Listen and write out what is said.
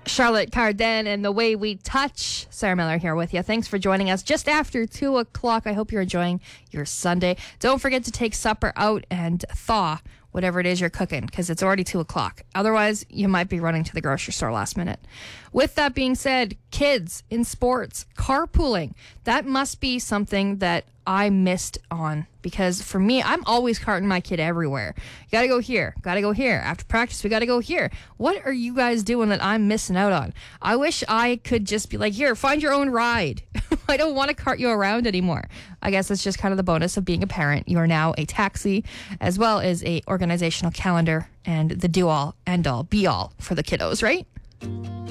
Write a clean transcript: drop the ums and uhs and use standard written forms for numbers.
Charlotte Cardin and The Way We Touch. Sarah Miller here with you. Thanks for joining us just after 2 o'clock. I hope you're enjoying your Sunday. Don't forget to take supper out and thaw whatever it is you're cooking, because it's already 2 o'clock. Otherwise, you might be running to the grocery store last minute. With that being said, kids in sports, carpooling, that must be something that I missed on, because for me, I'm always carting my kid everywhere. You gotta go here, gotta go here. After practice, we gotta go here. What are you guys doing that I'm missing out on? I wish I could just be like, here, find your own ride. I don't want to cart you around anymore. I guess it's just kind of the bonus of being a parent. You are now a taxi, as well as a organizational calendar and the do-all, end-all, be-all for the kiddos, right?